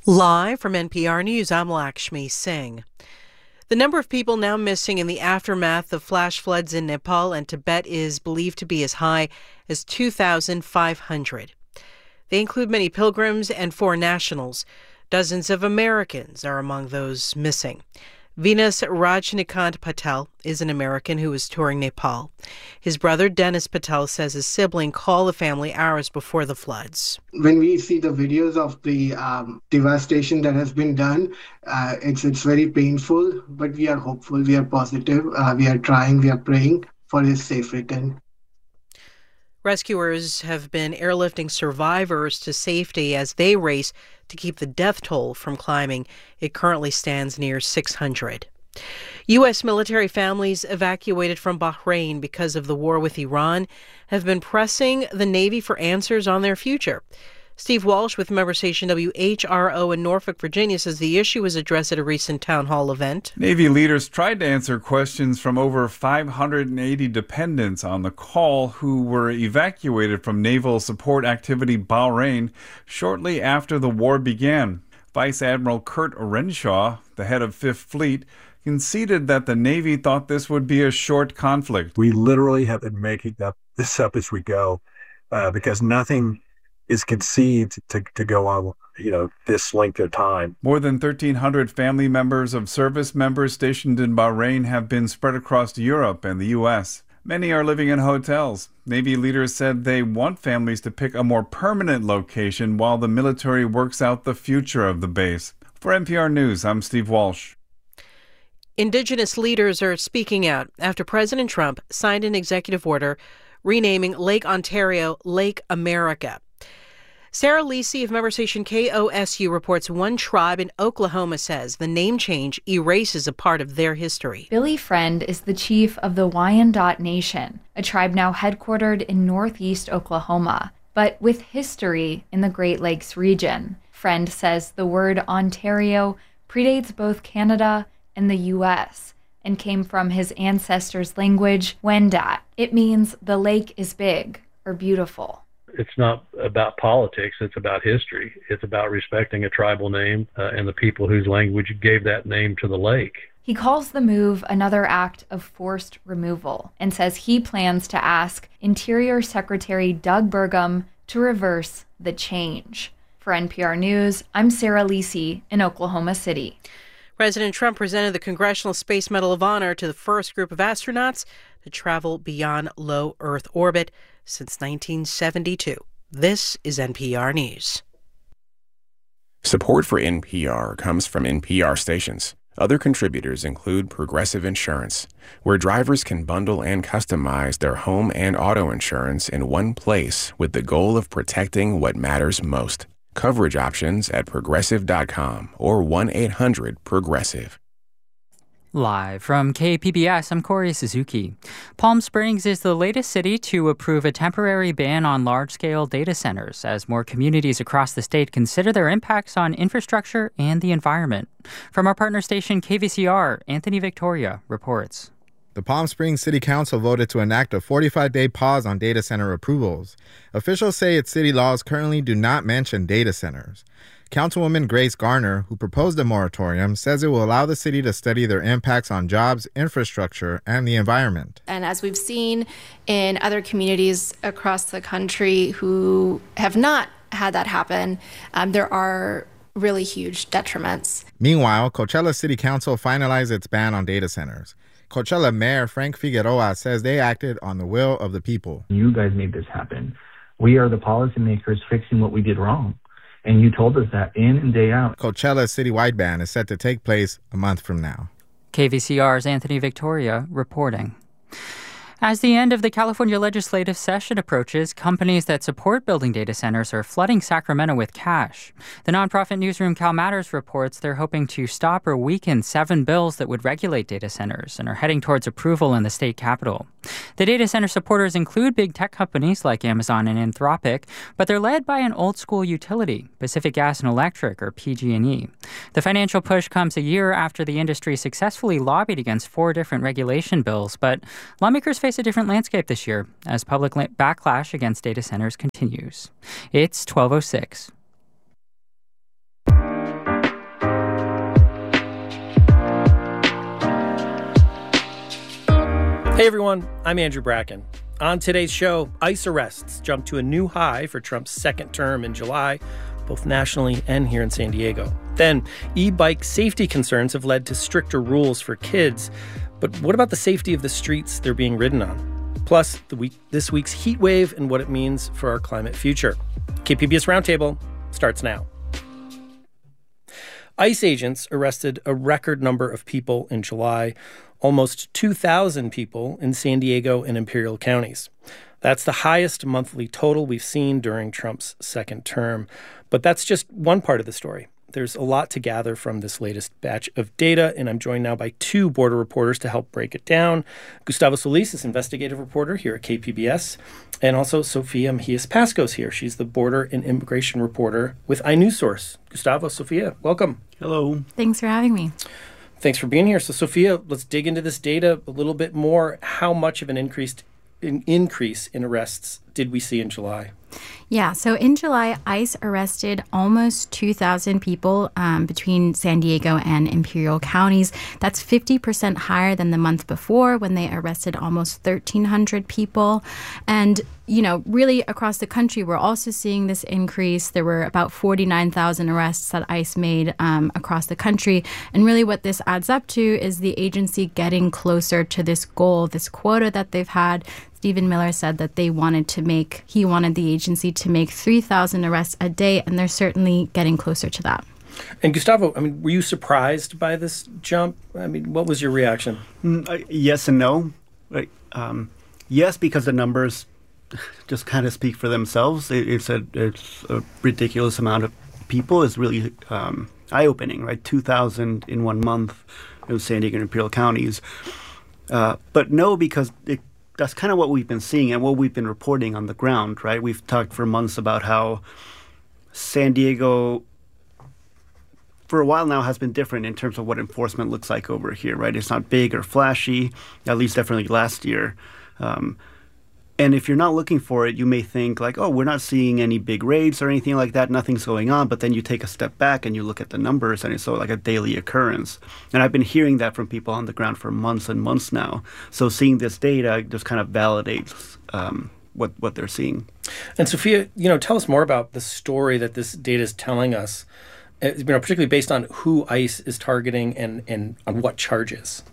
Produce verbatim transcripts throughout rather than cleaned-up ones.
Live from N P R News, I'm Lakshmi Singh. The number of people now missing in the aftermath of flash floods in Nepal and Tibet is believed to be as high as two thousand five hundred. They include many pilgrims and foreign nationals. Dozens of Americans are among those missing. Venus Rajnikant Patel is an American who is touring Nepal. His brother, Dennis Patel, says his sibling called the family hours before the floods. When we see the videos of the um, devastation that has been done, uh, it's, it's very painful, but we are hopeful, we are positive, uh, we are trying, we are praying for his safe return. Rescuers have been airlifting survivors to safety as they race to keep the death toll from climbing. It currently stands near six hundred. U S military families evacuated from Bahrain because of the war with Iran have been pressing the Navy for answers on their future. Steve Walsh with member station W H R O in Norfolk, Virginia, says the issue was addressed at a recent town hall event. Navy leaders tried to answer questions from over five hundred eighty dependents on the call who were evacuated from Naval Support Activity Bahrain shortly after the war began. Vice Admiral Kurt Renshaw, the head of Fifth Fleet, conceded that the Navy thought this would be a short conflict. We literally have been making up this up as we go uh, because nothing is conceived to, to go on, you know, this length of time. More than thirteen hundred family members of service members stationed in Bahrain have been spread across Europe and the U S. Many are living in hotels. Navy leaders said they want families to pick a more permanent location while the military works out the future of the base. For N P R News, I'm Steve Walsh. Indigenous leaders are speaking out after President Trump signed an executive order renaming Lake Ontario Lake America. Sarah Lisi of member station K O S U reports one tribe in Oklahoma says the name change erases a part of their history. Billy Friend is the chief of the Wyandot Nation, a tribe now headquartered in northeast Oklahoma, but with history in the Great Lakes region. Friend says the word Ontario predates both Canada and the U S and came from his ancestors' language, Wendat. It means the lake is big or beautiful. It's not about politics, it's about history. It's about respecting a tribal name uh, and the people whose language gave that name to the lake. He calls the move another act of forced removal and says he plans to ask Interior Secretary Doug Burgum to reverse the change. For N P R News, I'm Sarah Lisi in Oklahoma City. President Trump presented the Congressional Space Medal of Honor to the first group of astronauts to travel beyond low Earth orbit since nineteen seventy-two. This is N P R News. Support for N P R comes from N P R stations. Other contributors include Progressive Insurance, where drivers can bundle and customize their home and auto insurance in one place with the goal of protecting what matters most. Coverage options at progressive dot com or one eight hundred progressive. Live from K P B S, I'm Corey Suzuki. Palm Springs is the latest city to approve a temporary ban on large-scale data centers as more communities across the state consider their impacts on infrastructure and the environment. From our partner station K V C R, Anthony Victoria reports. The Palm Springs City Council voted to enact a forty-five day pause on data center approvals. Officials say its city laws currently do not mention data centers. Councilwoman Grace Garner, who proposed the moratorium, says it will allow the city to study their impacts on jobs, infrastructure, and the environment. And as we've seen in other communities across the country who have not had that happen, um, there are really huge detriments. Meanwhile, Coachella City Council finalized its ban on data centers. Coachella Mayor Frank Figueroa says they acted on the will of the people. You guys made this happen. We are the policymakers fixing what we did wrong. And you told us that in and day out. Coachella's citywide ban is set to take place a month from now. K V C R's Anthony Victoria reporting. As the end of the California legislative session approaches, companies that support building data centers are flooding Sacramento with cash. The nonprofit newsroom Cal Matters reports they're hoping to stop or weaken seven bills that would regulate data centers and are heading towards approval in the state capitol. The data center supporters include big tech companies like Amazon and Anthropic, but they're led by an old-school utility, Pacific Gas and Electric, or P G and E. The financial push comes a year after the industry successfully lobbied against four different regulation bills, but lawmakers face a different landscape this year as public backlash against data centers continues. It's twelve oh six. Hey everyone, I'm Andrew Bracken. On today's show, ICE arrests jumped to a new high for Trump's second term in July, both nationally and here in San Diego. Then, e-bike safety concerns have led to stricter rules for kids. But what about the safety of the streets they're being ridden on? Plus, the week, this week's heat wave and what it means for our climate future. K P B S Roundtable starts now. ICE agents arrested a record number of people in July, almost two thousand people in San Diego and Imperial counties. That's the highest monthly total we've seen during Trump's second term. But that's just one part of the story. There's a lot to gather from this latest batch of data, and I'm joined now by two border reporters to help break it down. Gustavo Solis is investigative reporter here at K P B S, and also Sofia Mejias Pascos here. She's the border and immigration reporter with iNewsSource. Gustavo, Sofia, welcome. Hello. Thanks for having me. Thanks for being here. So, Sofia, let's dig into this data a little bit more. How much of an increased in increase in arrests did we see in July? Yeah, so in July, ICE arrested almost two thousand people um, between San Diego and Imperial counties. That's fifty percent higher than the month before when they arrested almost thirteen hundred people. And, you know, really across the country, we're also seeing this increase. There were about forty-nine thousand arrests that ICE made um, across the country. And really what this adds up to is the agency getting closer to this goal, this quota that they've had. Stephen Miller said that they wanted to make, he wanted the agency to make three thousand arrests a day, and they're certainly getting closer to that. And Gustavo, I mean, were you surprised by this jump? I mean, what was your reaction? Mm, uh, yes and no. Right. Um, yes, because the numbers just kind of speak for themselves. It, it's, a, it's a ridiculous amount of people. It's really um, eye-opening, right? two thousand in one month in San Diego and Imperial counties. Uh, but no, because it that's kind of what we've been seeing and what we've been reporting on the ground, right? We've talked for months about how San Diego, for a while now, has been different in terms of what enforcement looks like over here, right? It's not big or flashy, at least definitely last year. Um, and if you're not looking for it, you may think like, oh, we're not seeing any big raids or anything like that. Nothing's going on. But then you take a step back and you look at the numbers and it's sort of like a daily occurrence. And I've been hearing that from people on the ground for months and months now. So seeing this data just kind of validates um, what, what they're seeing. And Sofia, you know, tell us more about the story that this data is telling us, you know, particularly based on who ICE is targeting and, and on what charges.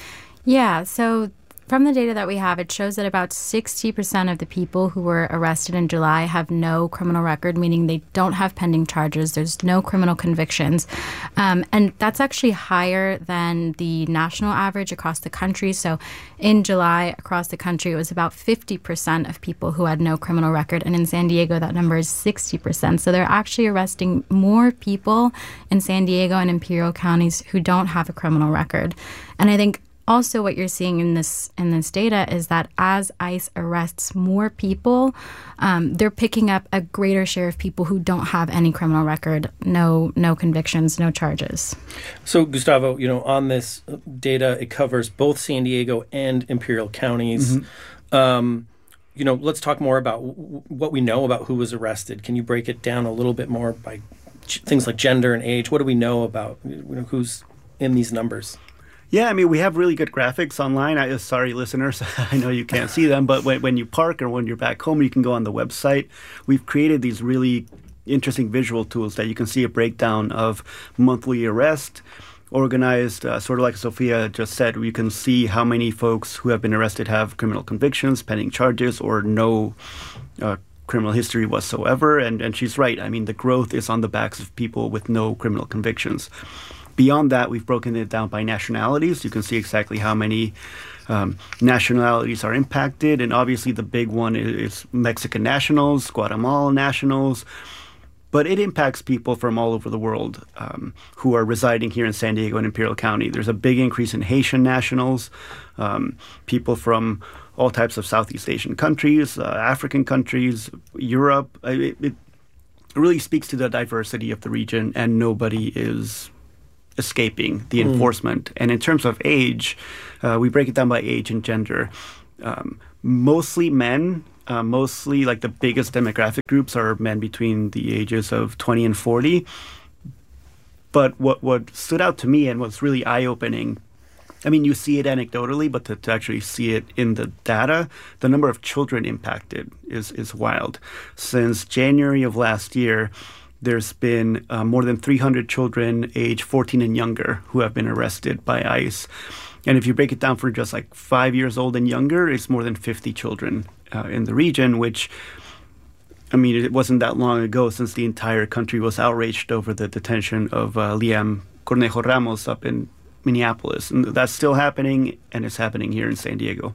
Yeah, so from the data that we have, it shows that about sixty percent of the people who were arrested in July have no criminal record, meaning they don't have pending charges. There's no criminal convictions. Um, and that's actually higher than the national average across the country. So in July, across the country, it was about fifty percent of people who had no criminal record. And in San Diego, that number is sixty percent. So they're actually arresting more people in San Diego and Imperial counties who don't have a criminal record. And I think also, what you're seeing in this in this data is that as ICE arrests more people, um, they're picking up a greater share of people who don't have any criminal record, no no convictions, no charges. So, Gustavo, you know, on this data, it covers both San Diego and Imperial counties. Mm-hmm. Um, you know, let's talk more about w- what we know about who was arrested. Can you break it down a little bit more by g- things like gender and age? What do we know about you know, who's in these numbers? Yeah, I mean, we have really good graphics online. I, sorry, listeners, I know you can't see them, but when, when you park or when you're back home, you can go on the website. We've created these really interesting visual tools that you can see a breakdown of monthly arrest, organized, uh, sort of like Sofia just said. You can see how many folks who have been arrested have criminal convictions, pending charges, or no uh, criminal history whatsoever. And, and she's right. I mean, the growth is on the backs of people with no criminal convictions. Beyond that, we've broken it down by nationalities. You can see exactly how many um, nationalities are impacted. And obviously the big one is Mexican nationals, Guatemalan nationals. But it impacts people from all over the world um, who are residing here in San Diego and Imperial County. There's a big increase in Haitian nationals, um, people from all types of Southeast Asian countries, uh, African countries, Europe. It, it really speaks to the diversity of the region, and nobody is escaping the mm. enforcement. And in terms of age, uh, we break it down by age and gender. Um, mostly men, uh, mostly like the biggest demographic groups are men between the ages of twenty and forty. But what, what stood out to me and what's really eye-opening I mean, you see it anecdotally, but to, to actually see it in the data, the number of children impacted is, is wild. Since January of last year, there's been uh, more than three hundred children age fourteen and younger who have been arrested by ICE. And if you break it down for just like five years old and younger, it's more than fifty children uh, in the region, which, I mean, it wasn't that long ago since the entire country was outraged over the detention of uh, Liam Cornejo Ramos up in Minneapolis. And that's still happening, and it's happening here in San Diego.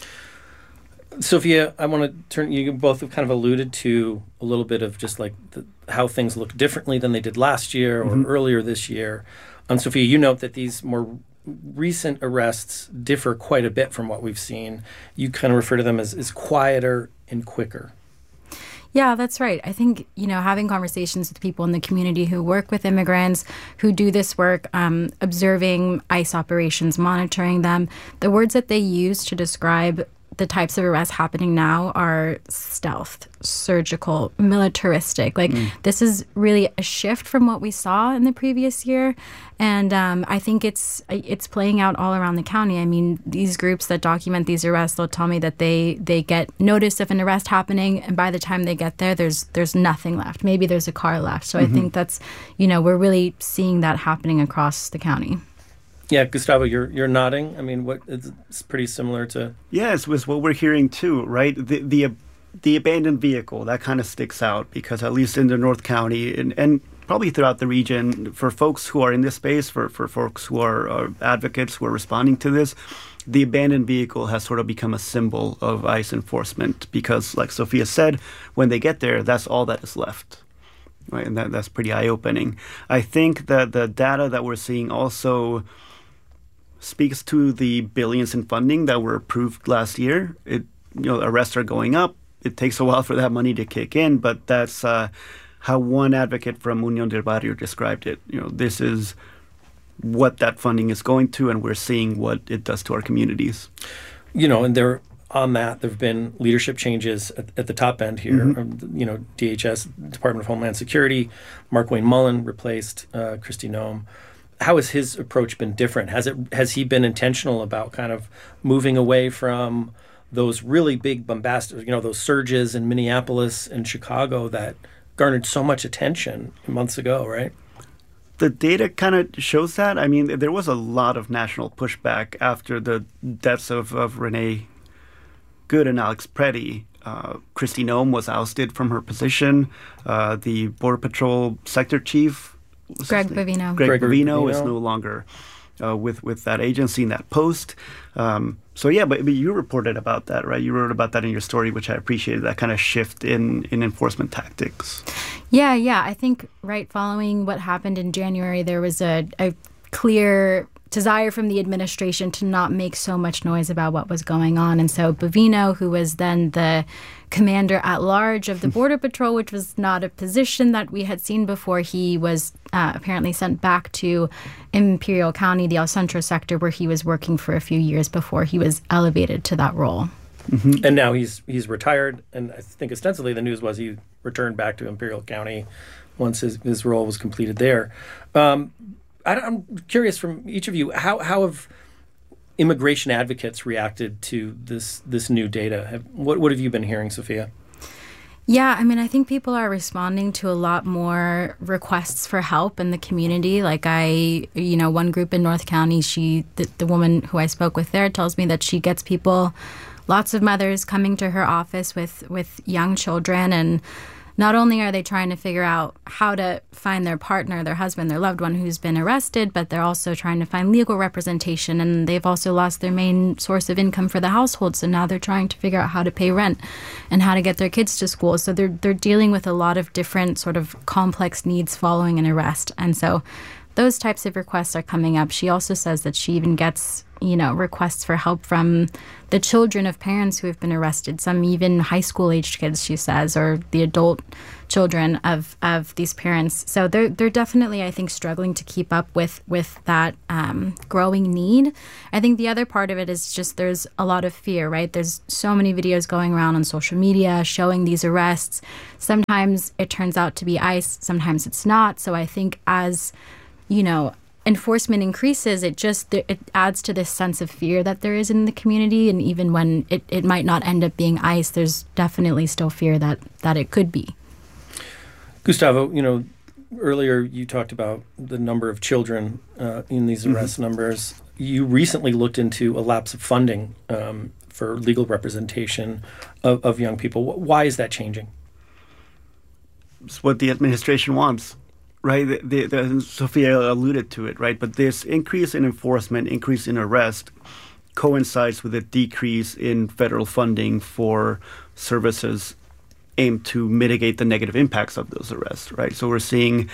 Sophia, I want to turn, you both have kind of alluded to a little bit of just like the, how things look differently than they did last year or mm-hmm. earlier this year. Um, Sophia, you note that these more recent arrests differ quite a bit from what we've seen. You kind of refer to them as, as quieter and quicker. Yeah, that's right. I think, you know, having conversations with people in the community who work with immigrants, who do this work, um, observing ICE operations, monitoring them, the words that they use to describe the types of arrests happening now are stealth, surgical, militaristic. Like, mm. this is really a shift from what we saw in the previous year. And um, I think it's it's playing out all around the county. I mean, these groups that document these arrests, they'll tell me that they, they get notice of an arrest happening, and by the time they get there, there's there's nothing left. Maybe there's a car left. So mm-hmm. I think that's, you know, we're really seeing that happening across the county. Yeah, Gustavo, you're you're nodding. I mean, what it's pretty similar to. Yeah, it's, it's what we're hearing too, right? The the the abandoned vehicle, that kind of sticks out because at least in the North County and, and probably throughout the region, for folks who are in this space, for, for folks who are, are advocates who are responding to this, the abandoned vehicle has sort of become a symbol of ICE enforcement because, like Sophia said, when they get there, that's all that is left. Right, and that, that's pretty eye-opening. I think that the data that we're seeing also speaks to the billions in funding that were approved last year. It, you know, arrests are going up. It takes a while for that money to kick in, but that's uh, how one advocate from Unión del Barrio described it. You know, this is what that funding is going to, and we're seeing what it does to our communities. You know, and there on that, there have been leadership changes at, at the top end here. Mm-hmm. Um, you know, D H S, Department of Homeland Security, Markwayne Mullin replaced uh, Kristi Noem. How has his approach been different? Has it has he been intentional about kind of moving away from those really big bombastic, you know, those surges in Minneapolis and Chicago that garnered so much attention months ago, right? The data kind of shows that. I mean, there was a lot of national pushback after the deaths of, of Renee Good and Alex Preddy. Uh, Kristi Noem was ousted from her position. Uh, the Border Patrol sector chief, Greg Bovino. Greg Bovino is no longer uh, with with that agency in that post. Um, so yeah, but, but you reported about that, right? You wrote about that in your story, which I appreciated, that kind of shift in, in enforcement tactics. Yeah, yeah. I think right following what happened in January, there was a, a clear desire from the administration to not make so much noise about what was going on. And so Bovino, who was then the commander at large of the Border Patrol, which was not a position that we had seen before, he was uh, apparently sent back to Imperial County, the El Centro sector, where he was working for a few years before he was elevated to that role. Mm-hmm. And now he's he's retired, and I think ostensibly the news was he returned back to Imperial County once his, his role was completed there. Um, I, I'm curious from each of you, how how have immigration advocates reacted to this this new data? Have, what what have you been hearing, Sophia? Yeah, I mean, I think people are responding to a lot more requests for help in the community. Like I, you know, one group in North County, she, the, the woman who I spoke with there tells me that she gets people, lots of mothers coming to her office with, with young children, and not only are they trying to figure out how to find their partner, their husband, their loved one who's been arrested, but they're also trying to find legal representation, and they've also lost their main source of income for the household. So now they're trying to figure out how to pay rent and how to get their kids to school. So they're they're dealing with a lot of different sort of complex needs following an arrest. And so those types of requests are coming up. She also says that she even gets, you know, requests for help from the children of parents who have been arrested, some even high school aged kids, she says, or the adult children of, of these parents. So they're they're definitely, I think, struggling to keep up with, with that um, growing need. I think the other part of it is just there's a lot of fear, right? There's so many videos going around on social media showing these arrests. Sometimes it turns out to be ICE, sometimes it's not. So I think as, you know, enforcement increases, it just it adds to this sense of fear that there is in the community. And even when it, it might not end up being ICE, there's definitely still fear that, that it could be. Gustavo, you know, earlier you talked about the number of children uh, in these arrest mm-hmm. numbers. You recently looked into a lapse of funding um, for legal representation of, of young people. Why is that changing? It's what the administration wants. Right, the, the, the, Sophia alluded to it, right? But this increase in enforcement, increase in arrest, coincides with a decrease in federal funding for services aimed to mitigate the negative impacts of those arrests, right? So we're seeing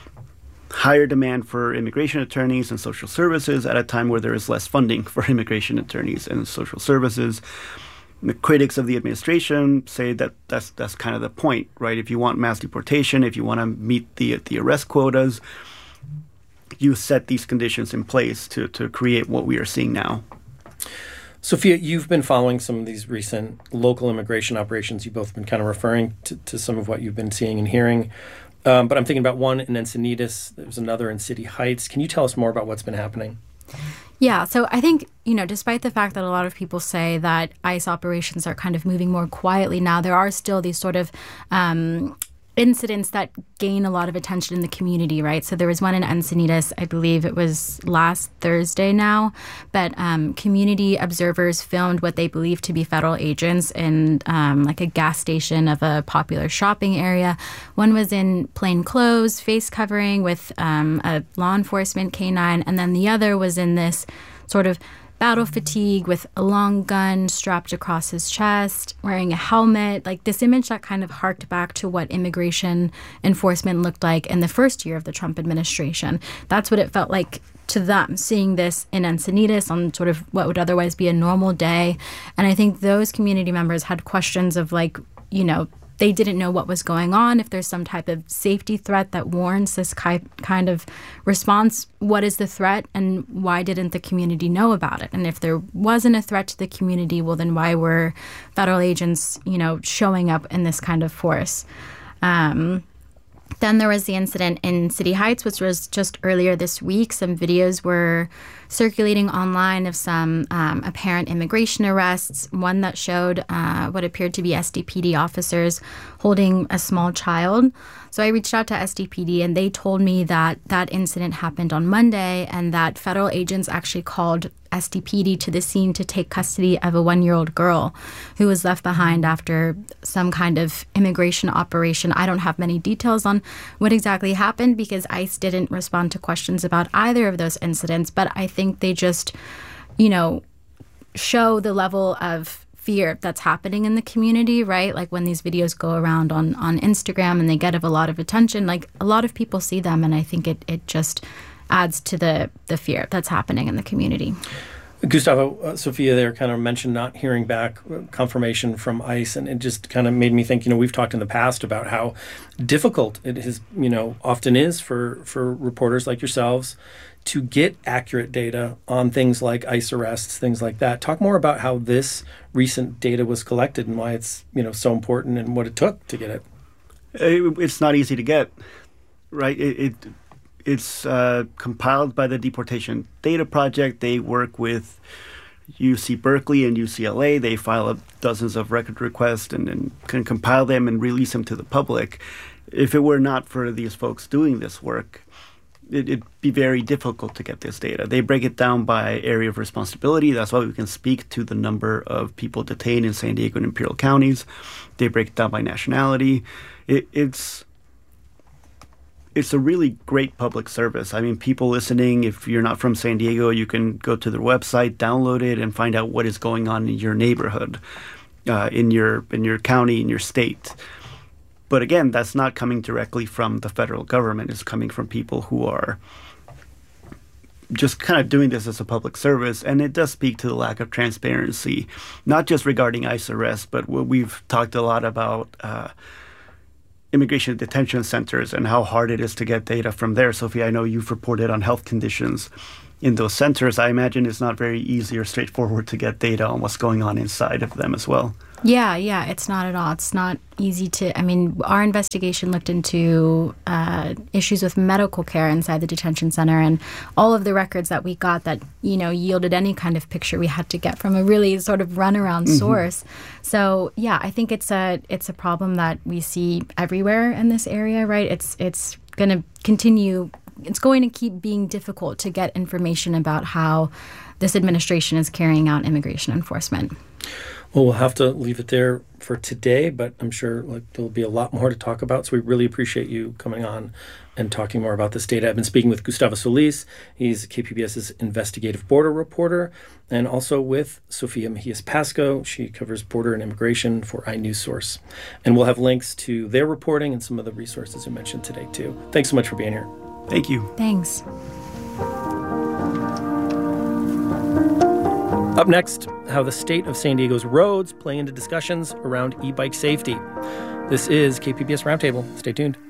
higher demand for immigration attorneys and social services at a time where there is less funding for immigration attorneys and social services. The critics of the administration say that that's that's kind of the point, right? If you want mass deportation, if you want to meet the the arrest quotas, you set these conditions in place to to create what we are seeing now. Sophia, you've been following some of these recent local immigration operations. You've both been kind of referring to, to some of what you've been seeing and hearing. Um, but I'm thinking about one in Encinitas. There's another in City Heights. Can you tell us more about what's been happening? Yeah, so I think, you know, despite the fact that a lot of people say that ICE operations are kind of moving more quietly now, there are still these sort of um, incidents that gain a lot of attention in the community, right? So there was one in Encinitas, I believe it was last Thursday now, but um, community observers filmed what they believe to be federal agents in um, like a gas station of a popular shopping area. One was in plain clothes, face covering with um, a law enforcement canine, and then the other was in this sort of battle fatigue with a long gun strapped across his chest, wearing a helmet, like this image that kind of harked back to what immigration enforcement looked like in the first year of the Trump administration. That's what it felt like to them, seeing this in Encinitas on sort of what would otherwise be a normal day. And I think those community members had questions of like, you know, they didn't know what was going on. If there's some type of safety threat that warrants this ki- kind of response, what is the threat and why didn't the community know about it? And if there wasn't a threat to the community, well, then why were federal agents, you know, showing up in this kind of force? Um, Then there was the incident in City Heights, which was just earlier this week. Some videos were circulating online of some um, apparent immigration arrests, one that showed uh, what appeared to be S D P D officers holding a small child. So I reached out to S D P D, and they told me that that incident happened on Monday and that federal agents actually called S D P D to the scene to take custody of a one-year-old girl who was left behind after some kind of immigration operation. I don't have many details on what exactly happened because ICE didn't respond to questions about either of those incidents, but I think they just, you know, show the level of fear that's happening in the community, right? Like when these videos go around on, on Instagram and they get a lot of attention, like a lot of people see them, and I think it, it just adds to the, the fear that's happening in the community. Gustavo, uh, Sophia there kind of mentioned not hearing back confirmation from ICE, and it just kind of made me think, you know, we've talked in the past about how difficult it is, you know, often is for, for reporters like yourselves to get accurate data on things like ICE arrests, things like that. Talk more about how this recent data was collected and why it's, you know, so important and what it took to get it. It's not easy to get, right? It, it It's uh, compiled by the Deportation Data Project. They work with U C Berkeley and U C L A. They file up dozens of record requests and, and can compile them and release them to the public. If it were not for these folks doing this work, it, it'd be very difficult to get this data. They break it down by area of responsibility. That's why we can speak to the number of people detained in San Diego and Imperial counties. They break it down by nationality. It, it's... It's a really great public service. I mean, people listening, if you're not from San Diego, you can go to their website, download it, and find out what is going on in your neighborhood, uh, in your in your county, in your state. But again, that's not coming directly from the federal government. It's coming from people who are just kind of doing this as a public service. And it does speak to the lack of transparency, not just regarding ICE arrests, but what we've talked a lot about uh, immigration detention centers and how hard it is to get data from there. Sophie, I know you've reported on health conditions in those centers. I imagine it's not very easy or straightforward to get data on what's going on inside of them as well. Yeah, yeah, it's not at all. It's not easy to, I mean, our investigation looked into uh, issues with medical care inside the detention center, and all of the records that we got that, you know, yielded any kind of picture we had to get from a really sort of runaround mm-hmm. source. So, yeah, I think it's a it's a problem that we see everywhere in this area, right? It's it's going to continue, it's going to keep being difficult to get information about how this administration is carrying out immigration enforcement. Well, we'll have to leave it there for today, but I'm sure like there'll be a lot more to talk about. So we really appreciate you coming on and talking more about this data. I've been speaking with Gustavo Solis. He's KPBS's investigative border reporter, and also with Sofia Mejias Pasco. She covers border and immigration for iNewsSource. And we'll have links to their reporting and some of the resources we mentioned today, too. Thanks so much for being here. Thank you. Thanks. Up next, how the state of San Diego's roads play into discussions around e-bike safety. This is K P B S Roundtable. Stay tuned.